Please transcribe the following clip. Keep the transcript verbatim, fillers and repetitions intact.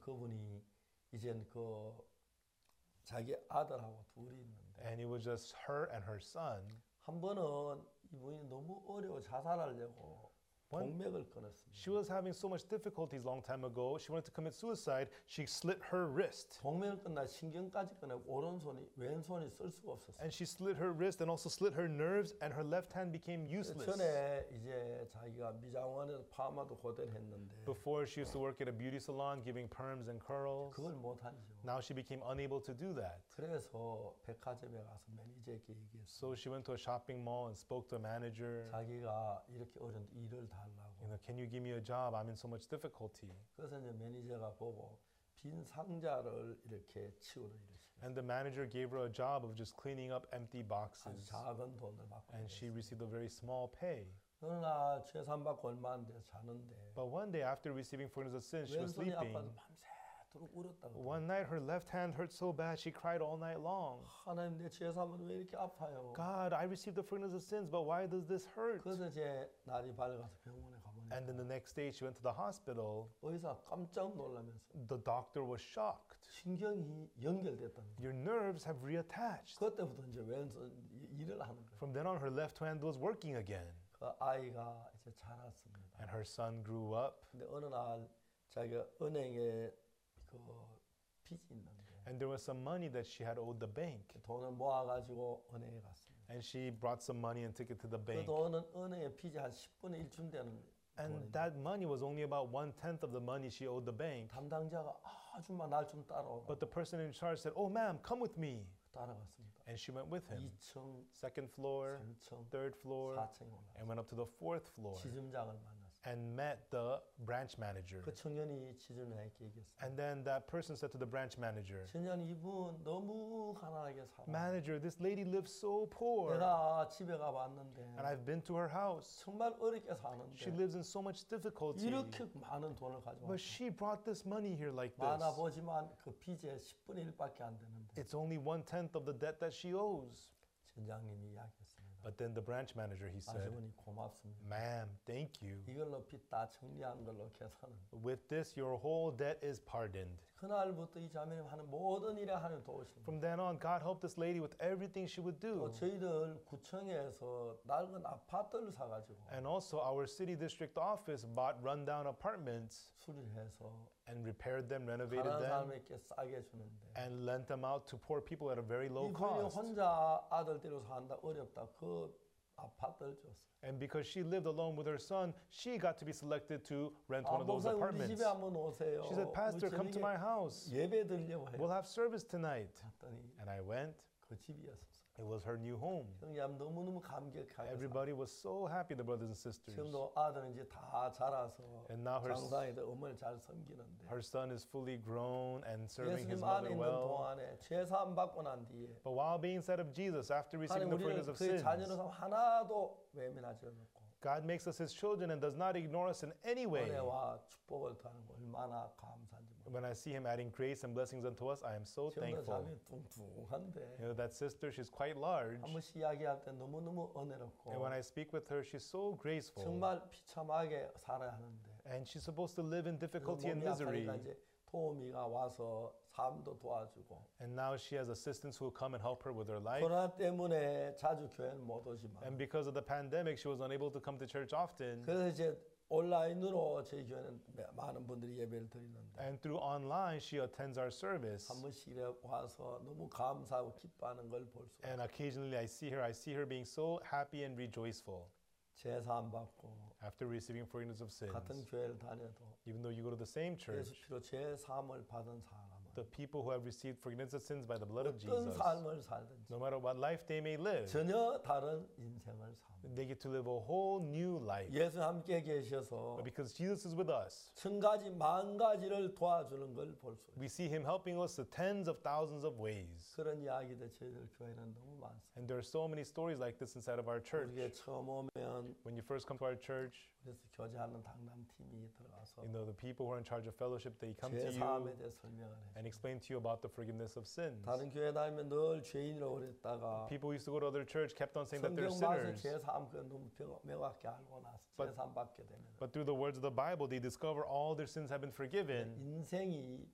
그분이 이젠 그 자기 아들하고 둘이 있는데 And it was just her and her son. 한 번은 이분이 너무 어려워 자살하려고 동맥을 끊었습니다. She was having so much difficulties long time ago. She wanted to commit suicide. She slit her wrist. 동맥을 끊나 신경까지 끊어 오른손이 왼손이 쓸 수가 없었어요. And she slit her wrist and also slit her nerves, and her left hand became useless. 전에 이제 자기가 미장원에서 파마도 고대를 했는데 Before, she used to work at a beauty salon giving perms and curls. 그걸 못하죠. Now she became unable to do that. 그래서 백화점에 가서 매니저에게 얘기했어요. So she went to a shopping mall and spoke to a manager. 자기가 이렇게 어려운데 일을 달라고. You know, can you give me a job? I'm in so much difficulty. 그래서 이제 매니저가 보고 빈 상자를 이렇게 치우러 이러시고 And the manager gave her a job of just cleaning up empty 아주 boxes. 작은 돈을 받고 And she 있어요. received a very small pay. 어느 날 재산받고 얼마 안 돼서 자는데 But one day, after receiving forgiveness of sins, she was 왼손이 아파서 sleeping. 밤새도록 울었다고. One night, her left hand hurt so bad, she cried all night long. 하나님 내 재산은 왜 이렇게 아파요? God, I received the forgiveness of sins, but why does this hurt? 그래서 이제 날이 밝아서 병원에 가보니까 And then the next day, she went to the hospital. 의사 깜짝 놀라면서 The doctor was shocked. 신경이 연결됐다는 거예요. Your nerves have reattached. 그때부터 이제 왼손 이- 일을 하는 거예요. From then on, her left hand was working again. 그 아이가 이제 자랐습니다. And her son grew up. 근데 어느 날 자기가 은행에 그 빚이 있는데 And there was some money that she had owed the bank. 돈을 모아가지고 은행에 갔습니다. And she brought some money and took it to the 그 bank. 돈은 은행의 빚이 한 십분의 일쯤 되는 And 돈인데 that money was only about one tenth of the money she owed the bank. 담당자가 아줌마 날 좀 따라오라 But the person in charge said, "Oh, ma'am, come with me." 따라갔습니다. And she went with him. 이 층, Second floor, 삼 층, third floor, 사 층에 올라갔어요. and went up to the fourth floor 지점장을 만났어요. and met the branch manager. 그 청년이 지점장에게 얘기했어요. And then that person said to the branch manager, 청년 이분 너무 가난하게 살아. "Manager, this lady lives so poor. 내가 집에 가봤는데 And I've been to her house. 정말 어렵게 사는데 She lives in so much difficulty. 이렇게 많은 돈을 가져와. But she brought this money here like 많아 this. 보지만 그 빚의 십분의 일밖에 안 되는데 It's only one tenth of the debt that she owes." 전장님이 이야기했습니다. But then the branch manager, he said, 아주머니 고맙습니다. "Ma'am, thank you. 이걸로 빚 다 정리한 걸로 계산은. With this, your whole debt is pardoned." 그날부터 이 자매님 하는 모든 일에 하나님 도우십니다. From then on, God helped this lady with everything she would 또 do. 저희들 구청에서 낡은 아파트를 사가지고 And also, our city district office bought rundown apartments 수리해서 and repaired them, renovated 가난한 them, 사람에게 싸게 주는데 and lent them out to poor people at a very low 이분이 cost. 혼자 아들 데리고 산다 어렵다 그 아파트를 줬어요. And because she lived alone with her son, she got to be selected to rent 아, one of those 목사님 우리 apartments. 집에 한번 오세요. She said, "Pastor, come to my house. 예배 드리려고 해요. We'll have service tonight." 했더니 And I went. 그 집이었어요. It was her new home. 형님 너무너무 감격하게 Everybody was so happy, the brothers and sisters. 지금도 아들은 이제 다 자라서 And now her- 장사에도 어머니를 잘 섬기는데 Her son is fully grown and serving his 예수님 안에 mother 있는 well. 동안에 죄사함 받고 난 뒤에 But while being inside of Jesus, after receiving 하나님 the 우리를 forgiveness of 그의 sins, 자녀로서 하나도 외면하지 않고 God makes us His children and does not ignore us in any way. 은혜와 축복을 더하는 거 얼마나 감사한지 몰라요. When I see Him adding grace and blessings unto us, I am so 지금도 thankful. 자매 뚱뚱한데 You know, that sister, she's quite large. 한 번씩 이야기할 때 너무너무 은혜롭고 And when I speak with her, she's so graceful. 정말 비참하게 살아야 하는데 And she's supposed to live in 그 difficulty and 몸이 misery. 아프니까 이제 도우미가 와서 삶도 도와주고 And now she has assistants who will come and help her with her life. 코로나 때문에 자주 교회는 못 오지만 And because of the pandemic, she was unable to come to church often. 그래서 이제 온라인으로 저희 교회는 많은 분들이 예배를 드리는데 And through online, she attends our service. 한 번씩 이래 와서 너무 감사하고 기뻐하는 걸 볼 수. And occasionally I see her, I see her being so happy and rejoiceful 제사안 받고 after receiving forgiveness of 같은 sins. 교회를 다녀도 Even though you go to the same 예수 church, 피로 제사함을 받은 사람은 the people who have received forgiveness of sins by the blood of 어떤 Jesus, 삶을 살든지 no matter what life they may live, 전혀 다른 인생을 삽니다. they get to live a whole new life. 예수 함께 계셔서 But because Jesus is with us, 천 가지 만 가지를 도와주는 걸 볼 수 있어요. we see Him helping us to tens of thousands of ways. 그런 이야기들 저희들 교회는 너무 많습니다. And there are so many stories like this inside of our 우리에게 church. 처음 오면 When you first come to our church, 그래서 교제하는 당담팀이 들어가서 you know, the people who are in charge of fellowship, they come to 죄사함에 you 대해 설명을 해요. and explain to you about the forgiveness of sins. 다른 교회 다니면 늘 죄인이라고 그랬다가 People who used to go to other church kept on saying that they're 성경 말씀 sinners. 죄사함 그 너무 병- 명확히 알고 나서 But- 죄사함 받게 되면 But through the words of the Bible, they discover all their sins have been forgiven. 인생이